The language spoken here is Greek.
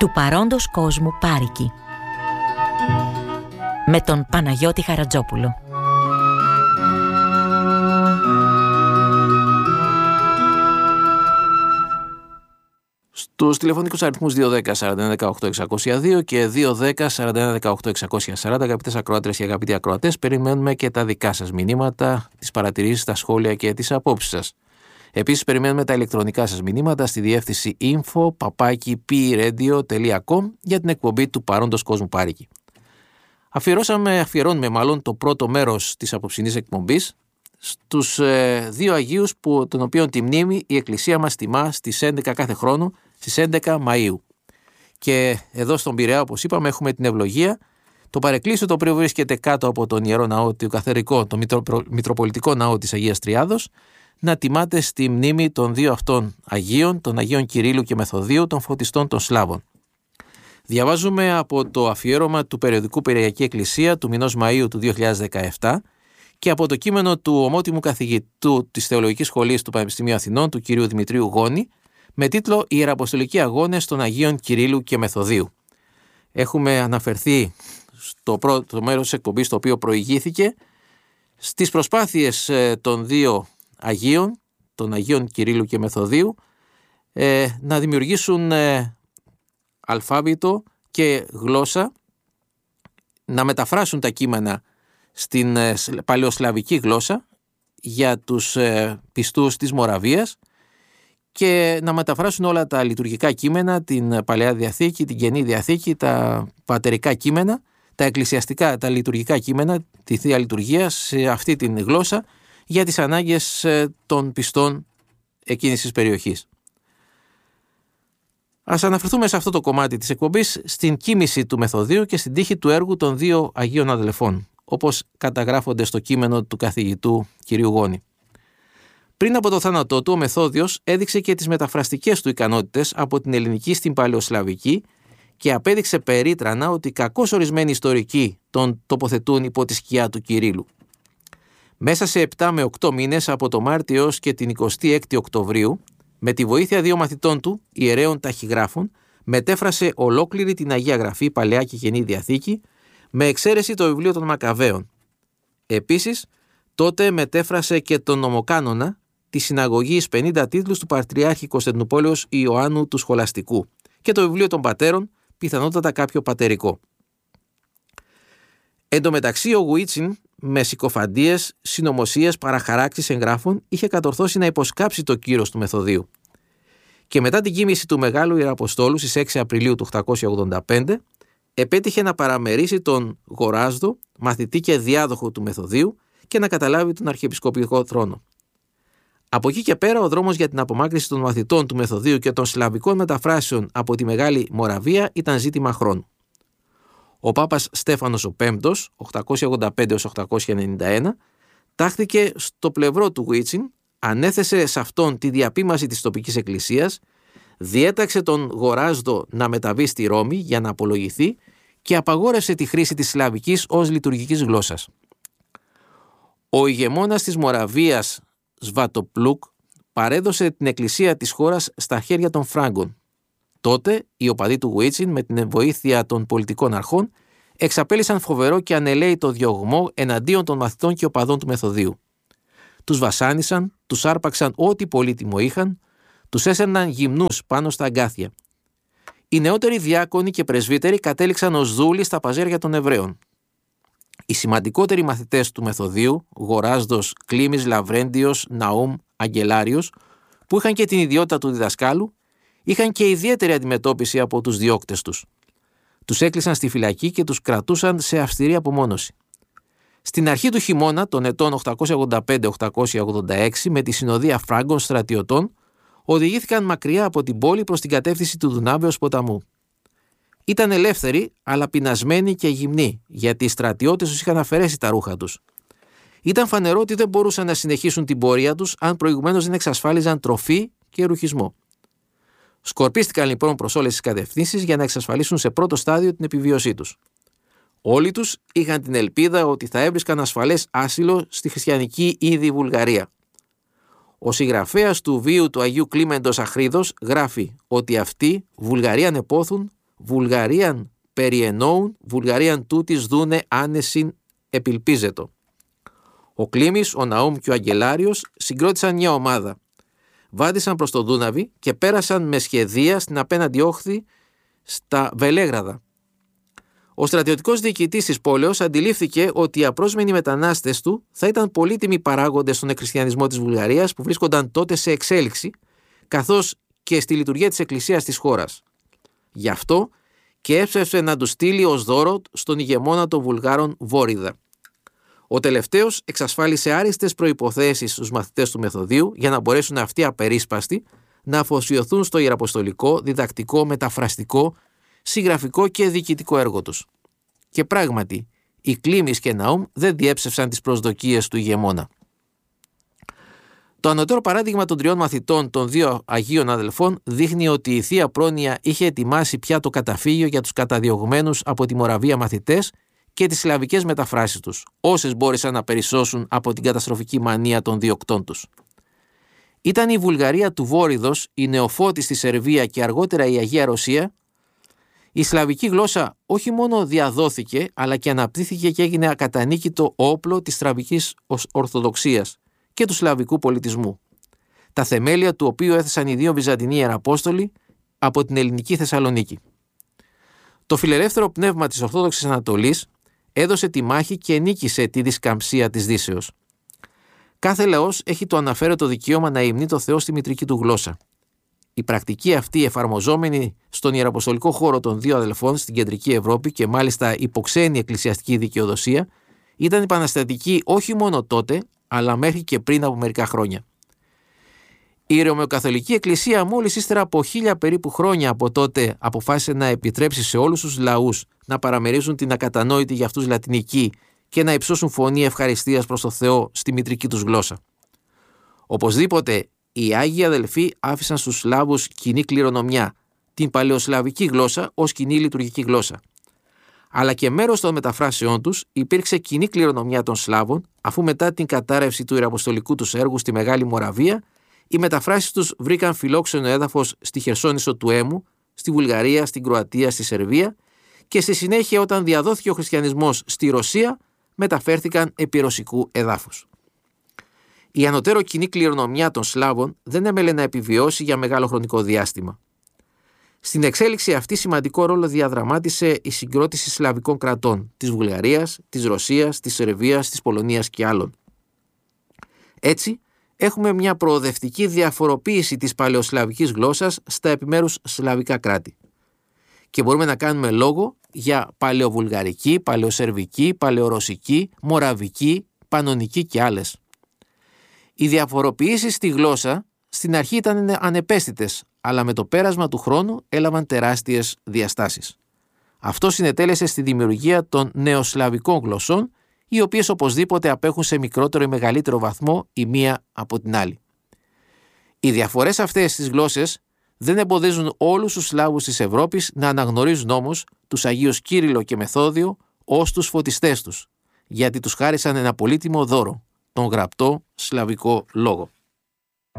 του παρόντος κόσμου Πάρικη, με τον Παναγιώτη Χαρατζόπουλο. Στους τηλεφωνικούς αριθμούς 210-41-18-602 και 210-41-18-640, αγαπητές ακροάτρες και αγαπητοί ακροατές, περιμένουμε και τα δικά σας μηνύματα, τις παρατηρήσεις, τα σχόλια και τις απόψεις σας. Επίσης, περιμένουμε τα ηλεκτρονικά σας μηνύματα στη διεύθυνση info@pradio.com για την εκπομπή του παρόντος κόσμου Πάρικη. Αφιερώνουμε το πρώτο μέρος της απόψινής εκπομπής στους δύο Αγίους των οποίων τη μνήμη η Εκκλησία μας τιμά στις 11 κάθε χρόνο, στις 11 Μαΐου. Και εδώ στον Πειραιά, όπως είπαμε, έχουμε την ευλογία, το παρεκκλήσιο το οποίο βρίσκεται κάτω από τον Ιερό Ναό, το καθαρικό, το Μητροπολιτικό Ναό της Αγίας Τριάδος, να τιμάται στη μνήμη των δύο αυτών Αγίων, των Αγίων Κυρίλλου και Μεθοδίου, των φωτιστών των Σλάβων. Διαβάζουμε από το αφιέρωμα του περιοδικού Πειραϊκή Εκκλησία του μηνός Μαΐου του 2017 και από το κείμενο του ομότιμου καθηγητού της Θεολογικής Σχολής του Πανεπιστημίου Αθηνών, του κ. Δημητρίου Γόνη, με τίτλο «Οι Ιεραποστολικοί Αγώνες των Αγίων Κυρίλλου και Μεθοδίου». Έχουμε αναφερθεί στο πρώτο μέρος της εκπομπής, το οποίο προηγήθηκε, στις προσπάθειες των δύο Αγίων, των Αγίων Κυρίλλου και Μεθοδίου, να δημιουργήσουν αλφάβητο και γλώσσα, να μεταφράσουν τα κείμενα στην παλαιοσλαβική γλώσσα για τους πιστούς της Μοραβίας και να μεταφράσουν όλα τα λειτουργικά κείμενα, την Παλαιά Διαθήκη, την Καινή Διαθήκη, τα πατερικά κείμενα, τα εκκλησιαστικά, τα λειτουργικά κείμενα, τη Θεία Λειτουργία σε αυτή την γλώσσα για τις ανάγκες των πιστών εκείνης της περιοχής. Ας αναφερθούμε σε αυτό το κομμάτι της εκπομπής στην κοίμηση του Μεθοδίου και στην τύχη του έργου των δύο Αγίων Αδελφών, όπως καταγράφονται στο κείμενο του καθηγητού κ. Γόνη. Πριν από το θάνατό του, ο Μεθόδιος έδειξε και τις μεταφραστικές του ικανότητες από την ελληνική στην παλαιοσλαβική και απέδειξε περίτρανα ότι κακώς ορισμένοι ιστορικοί τον τοποθετούν υπό τη σκιά του Κυρίλλου. Μέσα σε 7 με 8 μήνες από το Μάρτιο έως και την 26η Οκτωβρίου, με τη βοήθεια δύο μαθητών του, ιερέων ταχυγράφων, μετέφρασε ολόκληρη την Αγία Γραφή, Παλαιά και Καινή Διαθήκη, με εξαίρεση το βιβλίο των Μακαβαίων. Επίσης, τότε μετέφρασε και τον νομοκάνονα της συναγωγής 50 τίτλους του Πατριάρχη Κωνσταντινουπόλεως Ιωάννου του Σχολαστικού και το βιβλίο των Πατέρων, πιθανότατα κάποιο πατερικό. Εν τω μεταξύ, ο Γουίτσιν, με συκοφαντίες, συνωμοσίες, παραχαράξεις εγγράφων, είχε κατορθώσει να υποσκάψει το κύρος του Μεθοδίου. Και μετά την κοίμηση του Μεγάλου Ιεραποστόλου στις 6 Απριλίου του 885, επέτυχε να παραμερίσει τον Γοράσδο, μαθητή και διάδοχο του Μεθοδίου, και να καταλάβει τον αρχιεπισκοπικό θρόνο. Από εκεί και πέρα, ο δρόμος για την απομάκρυνση των μαθητών του Μεθοδίου και των σλαβικών μεταφράσεων από τη Μεγάλη Μοραβία ήταν ζήτημα χρόνου. Ο Πάπας Στέφανος ο Πέμπτος, 885-891, τάχθηκε στο πλευρό του Γουίτσιν, ανέθεσε σε αυτόν τη διαπίμαση της τοπικής εκκλησίας, διέταξε τον Γοράσδο να μεταβεί στη Ρώμη για να απολογηθεί και απαγόρευσε τη χρήση της σλαβικής ως λειτουργικής γλώσσας. Ο ηγεμόνας της Μοραβίας, Σβατοπλούκ, παρέδωσε την εκκλησία της χώρας στα χέρια των Φράγκων. Τότε οι οπαδοί του Γουίτσιν, με την βοήθεια των πολιτικών αρχών, εξαπέλυσαν φοβερό και ανελαίητο διωγμό εναντίον των μαθητών και οπαδών του Μεθοδίου. Τους βασάνισαν, τους άρπαξαν ό,τι πολύτιμο είχαν, τους έσαιρναν γυμνούς πάνω στα αγκάθια. Οι νεότεροι διάκονοι και πρεσβύτεροι κατέληξαν ως δούλοι στα παζέρια των Εβραίων. Οι σημαντικότεροι μαθητές του Μεθοδίου, Γοράσδος, Κλίμης, Λαβρέντιος, Ναούμ, Αγγελάριος, που είχαν και την ιδιότητα του διδασκάλου, είχαν και ιδιαίτερη αντιμετώπιση από τους διώκτες τους. Τους έκλεισαν στη φυλακή και τους κρατούσαν σε αυστηρή απομόνωση. Στην αρχή του χειμώνα των ετών 885-886, με τη συνοδεία Φράγκων στρατιωτών, οδηγήθηκαν μακριά από την πόλη προς την κατεύθυνση του Δουνάβεως ποταμού. Ήταν ελεύθεροι, αλλά πεινασμένοι και γυμνοί, γιατί οι στρατιώτες τους είχαν αφαιρέσει τα ρούχα τους. Ήταν φανερό ότι δεν μπορούσαν να συνεχίσουν την πορεία τους αν προηγουμένως δεν εξασφάλιζαν τροφή και ρουχισμό. Σκορπίστηκαν λοιπόν προς όλες τις κατευθύνσεις για να εξασφαλίσουν σε πρώτο στάδιο την επιβίωσή τους. Όλοι τους είχαν την ελπίδα ότι θα έβρισκαν ασφαλές άσυλο στη χριστιανική ήδη Βουλγαρία. Ο συγγραφέας του βίου του Αγίου Κλίμεντος Αχρίδος γράφει ότι αυτοί, Βουλγαρία ανεπόθουν, Βουλγαρίαν περιεννοούν, Βουλγαρίαν τούτης δούνε άνεσιν επιλπίζετο. Ο Κλήμης, ο Ναούμ και ο Αγγελάριος συγκρότησαν μια ομάδα. Βάντησαν προς το Δούναβι και πέρασαν με σχεδία στην απέναντι όχθη στα Βελέγραδα. Ο στρατιωτικός διοικητής της πόλεως αντιλήφθηκε ότι οι απρόσμενοι μετανάστες του θα ήταν πολύτιμοι παράγοντες στον εκχριστιανισμό της Βουλγαρίας που βρίσκονταν τότε σε εξέλιξη, καθώς και στη λειτουργία της εκκλησίας της χώρας. Γι' αυτό και έψευσε να του στείλει ως δώρο στον ηγεμόνα των Βουλγάρων Βόριδα. Ο τελευταίος εξασφάλισε άριστες προϋποθέσεις στους μαθητές του Μεθοδίου για να μπορέσουν αυτοί απερίσπαστοι να αφοσιωθούν στο ιεραποστολικό, διδακτικό, μεταφραστικό, συγγραφικό και διοικητικό έργο τους. Και πράγματι, οι Κλήμης και Ναούμ δεν διέψευσαν τις προσδοκίες του ηγεμόνα. Το ανωτέρω παράδειγμα των τριών μαθητών των δύο Αγίων αδελφών δείχνει ότι η Θεία Πρόνοια είχε ετοιμάσει πια το καταφύγιο για τους καταδιωγμένους από τη Μοραβία μαθητές και τις σλαβικές μεταφράσεις τους, όσες μπόρεσαν να περισσώσουν από την καταστροφική μανία των διοκτών τους. Ήταν η Βουλγαρία του Βόριδος, η νεοφώτη στη Σερβία και αργότερα η Αγία Ρωσία. Η σλαβική γλώσσα όχι μόνο διαδόθηκε, αλλά και αναπτύχθηκε και έγινε ακατανίκητο όπλο της σλαβικής ορθοδοξίας και του σλαβικού πολιτισμού, τα θεμέλια του οποίου έθεσαν οι δύο Βυζαντινοί Ιεραπόστολοι από την ελληνική Θεσσαλονίκη. Το φιλελεύθερο πνεύμα της Ορθόδοξης Ανατολής έδωσε τη μάχη και νίκησε τη δισκαμψία της Δύσεως. Κάθε λαός έχει το αναφέρετο δικαίωμα να υμνεί το Θεό στη μητρική του γλώσσα. Η πρακτική αυτή, εφαρμοζόμενη στον ιεραποστολικό χώρο των δύο αδελφών στην κεντρική Ευρώπη και μάλιστα υπό ξένη εκκλησιαστική δικαιοδοσία, ήταν επαναστατική όχι μόνο τότε, αλλά μέχρι και πριν από μερικά χρόνια. Η Ρωμαιοκαθολική Εκκλησία μόλις ύστερα από 1000 περίπου χρόνια από τότε αποφάσισε να επιτρέψει σε όλους τους λαούς να παραμερίζουν την ακατανόητη για αυτούς λατινική και να υψώσουν φωνή ευχαριστίας προς το Θεό στη μητρική τους γλώσσα. Οπωσδήποτε, οι Άγιοι Αδελφοί άφησαν στους Σλάβους κοινή κληρονομιά, την παλαιοσλαβική γλώσσα ως κοινή λειτουργική γλώσσα. Αλλά και μέρος των μεταφράσεών τους υπήρξε κοινή κληρονομιά των Σλάβων, αφού μετά την κατάρρευση του ιεραποστολικού τους έργου στη Μεγάλη Μοραβία, οι μεταφράσεις τους βρήκαν φιλόξενο έδαφος στη Χερσόνησο του Έμου, στη Βουλγαρία, στην Κροατία, στη Σερβία και στη συνέχεια όταν διαδόθηκε ο χριστιανισμός στη Ρωσία, μεταφέρθηκαν επί ρωσικού εδάφους. Η ανωτέρω κοινή κληρονομιά των Σλάβων δεν έμελε να επιβιώσει για μεγάλο χρονικό διάστημα. Στην εξέλιξη αυτή σημαντικό ρόλο διαδραμάτισε η συγκρότηση σλαβικών κρατών της Βουλγαρίας, της Ρωσίας, της Σερβίας, της Πολωνίας και άλλων. Έτσι, έχουμε μια προοδευτική διαφοροποίηση της παλαιοσλαβικής γλώσσας στα επιμέρους σλαβικά κράτη. Και μπορούμε να κάνουμε λόγο για παλαιοβουλγαρική, παλαιοσερβική, παλαιορωσική, μοραβική, πανωνική και άλλες. Οι διαφοροποιήσεις στη γλώσσα στην αρχή ήταν ανεπαίσθητες, αλλά με το πέρασμα του χρόνου έλαβαν τεράστιες διαστάσεις. Αυτό συνετέλεσε στη δημιουργία των νεοσλαβικών γλωσσών, οι οποίες οπωσδήποτε απέχουν σε μικρότερο ή μεγαλύτερο βαθμό η μία από την άλλη. Οι διαφορές αυτές στις γλώσσες δεν εμποδίζουν όλους τους Σλάβους της Ευρώπης να αναγνωρίζουν όμως τους Αγίους Κύριλλο και Μεθόδιο ως τους φωτιστές τους, γιατί τους χάρισαν ένα πολύτιμο δώρο, τον γραπτό σλαβικό λόγο.